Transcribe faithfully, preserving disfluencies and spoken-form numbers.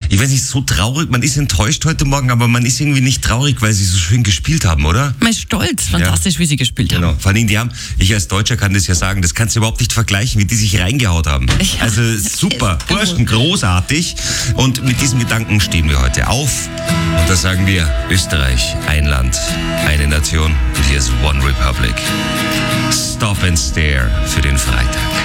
ich weiß nicht, so traurig, man ist enttäuscht heute Morgen, aber man ist irgendwie nicht traurig, weil sie so schön gespielt haben, oder? Man ist stolz, fantastisch, ja. wie sie gespielt haben. Genau. Vor allem, die haben, ich als Deutscher kann das ja sagen, das kannst du überhaupt nicht vergleichen, wie die sich reingehaut haben. Ja. Also super, Burschen, großartig. Und mit diesem Gedanken stehen wir heute auf. Und da sagen wir, Österreich, ein Land, eine Nation. Und hier ist One Republic. Stop and Stare für den Freitag.